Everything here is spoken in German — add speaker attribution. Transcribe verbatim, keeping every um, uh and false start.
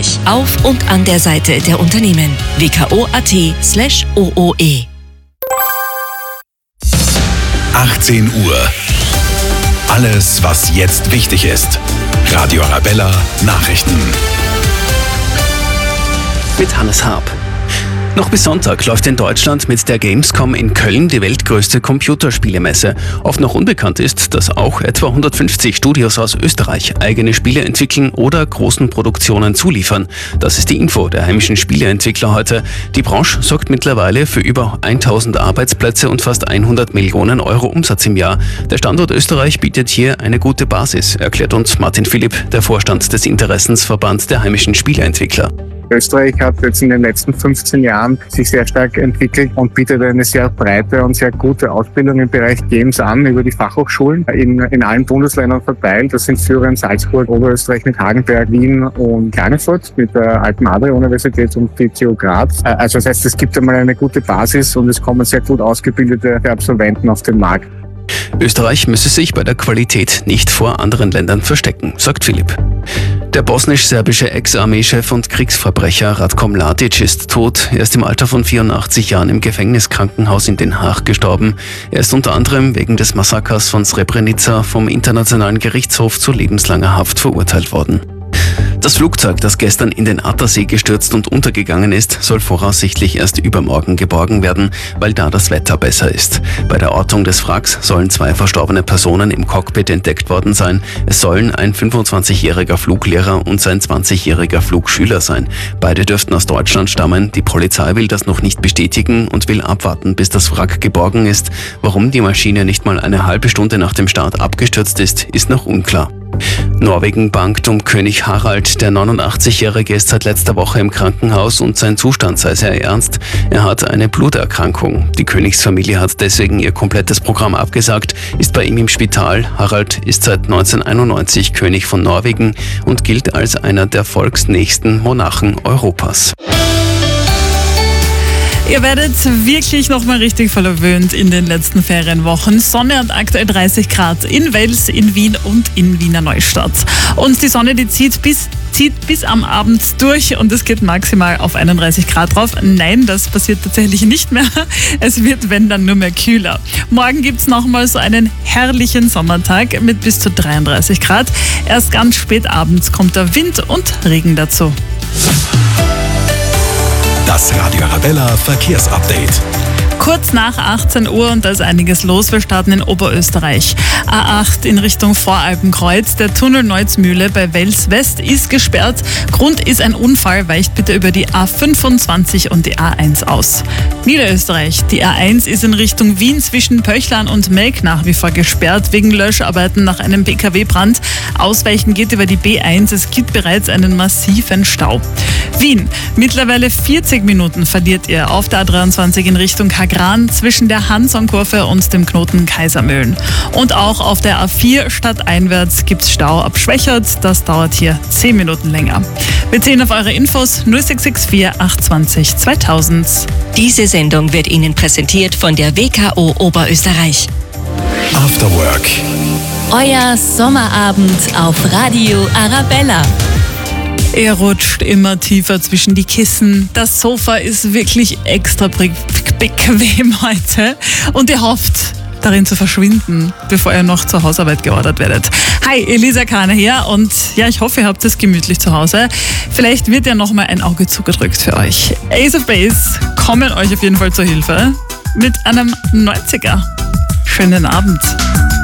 Speaker 1: Oberösterreich. Auf und an der Seite der Unternehmen. w k o punkt a t slash o o e.
Speaker 2: achtzehn Uhr. Alles, was jetzt wichtig ist. Radio Arabella Nachrichten.
Speaker 3: Mit Hannes Harp. Noch bis Sonntag läuft in Deutschland mit der Gamescom in Köln die weltgrößte Computerspielemesse. Oft noch unbekannt ist, dass auch etwa hundertfünfzig Studios aus Österreich eigene Spiele entwickeln oder großen Produktionen zuliefern. Das ist die Info der heimischen Spieleentwickler heute. Die Branche sorgt mittlerweile für über tausend Arbeitsplätze und fast hundert Millionen Euro Umsatz im Jahr. Der Standort Österreich bietet hier eine gute Basis, erklärt uns Martin Philipp, der Vorstand des Interessensverbands der heimischen Spieleentwickler.
Speaker 4: Österreich hat jetzt in den letzten fünfzehn Jahren sich sehr stark entwickelt und bietet eine sehr breite und sehr gute Ausbildung im Bereich Games an über die Fachhochschulen in, in allen Bundesländern verteilt. Das sind Thüringen, Salzburg, Oberösterreich mit Hagenberg, Wien und Klagenfurt mit der Alten Adria-Universität und die T U Graz. Also das heißt, es gibt einmal eine gute Basis und es kommen sehr gut ausgebildete Absolventen auf den Markt.
Speaker 3: Österreich müsse sich bei der Qualität nicht vor anderen Ländern verstecken, sagt Philipp. Der bosnisch-serbische Ex-Armeechef und Kriegsverbrecher Ratko Mladic ist tot. Er ist im Alter von vierundachtzig Jahren im Gefängniskrankenhaus in Den Haag gestorben. Er ist unter anderem wegen des Massakers von Srebrenica vom Internationalen Gerichtshof zu lebenslanger Haft verurteilt worden. Das Flugzeug, das gestern in den Attersee gestürzt und untergegangen ist, soll voraussichtlich erst übermorgen geborgen werden, weil da das Wetter besser ist. Bei der Ortung des Wracks sollen zwei verstorbene Personen im Cockpit entdeckt worden sein. Es sollen ein fünfundzwanzigjähriger Fluglehrer und sein zwanzigjähriger Flugschüler sein. Beide dürften aus Deutschland stammen. Die Polizei will das noch nicht bestätigen und will abwarten, bis das Wrack geborgen ist. Warum die Maschine nicht mal eine halbe Stunde nach dem Start abgestürzt ist, ist noch unklar. Norwegen bangt um König Harald. Der neunundachtzigjährige ist seit letzter Woche im Krankenhaus und sein Zustand sei sehr ernst. Er hat eine Bluterkrankung. Die Königsfamilie hat deswegen ihr komplettes Programm abgesagt, ist bei ihm im Spital. Harald ist seit neunzehnhunderteinundneunzig König von Norwegen und gilt als einer der volksnächsten Monarchen Europas.
Speaker 5: Ihr werdet wirklich nochmal richtig verwöhnt in den letzten Ferienwochen. Sonne und aktuell dreißig Grad in Wels, in Wien und in Wiener Neustadt. Und die Sonne, die zieht bis, zieht bis am Abend durch und es geht maximal auf einunddreißig Grad drauf. Nein, das passiert tatsächlich nicht mehr. Es wird, wenn dann, nur mehr kühler. Morgen gibt es nochmal so einen herrlichen Sommertag mit bis zu dreiunddreißig Grad. Erst ganz spät abends kommt der Wind und Regen dazu.
Speaker 2: Das Radio Arabella Verkehrsupdate.
Speaker 5: Kurz nach achtzehn Uhr und da ist einiges los. Wir starten in Oberösterreich. A acht in Richtung Voralpenkreuz. Der Tunnel Neuzmühle bei Wels West ist gesperrt. Grund ist ein Unfall. Weicht bitte über die A fünfundzwanzig und die A eins aus. Niederösterreich. Die A eins ist in Richtung Wien zwischen Pöchlern und Melk nach wie vor gesperrt wegen Löscharbeiten nach einem P K W-Brand. Ausweichen geht über die B eins. Es gibt bereits einen massiven Stau. Wien. Mittlerweile vierzig Minuten verliert ihr auf der A dreiundzwanzig in Richtung Kagran zwischen der Hansonkurve und dem Knoten Kaisermühlen. Und auch auf der A vier stadteinwärts gibt es Stau ab Schwächert. Das dauert hier zehn Minuten länger. Wir zählen auf eure Infos null sechs sechs vier acht zwei null zweitausend.
Speaker 1: Diese Sendung wird Ihnen präsentiert von der W K O Oberösterreich.
Speaker 2: After Work.
Speaker 1: Euer Sommerabend auf Radio Arabella.
Speaker 5: Er rutscht immer tiefer zwischen die Kissen. Das Sofa ist wirklich extra be- bequem heute und ihr hofft, darin zu verschwinden, bevor ihr noch zur Hausarbeit geordert werdet. Hi, Elisa Kahner hier und ja, ich hoffe, ihr habt es gemütlich zu Hause. Vielleicht wird ja noch mal ein Auge zugedrückt für euch. Ace of Base kommen euch auf jeden Fall zur Hilfe mit einem neunziger. Schönen Abend.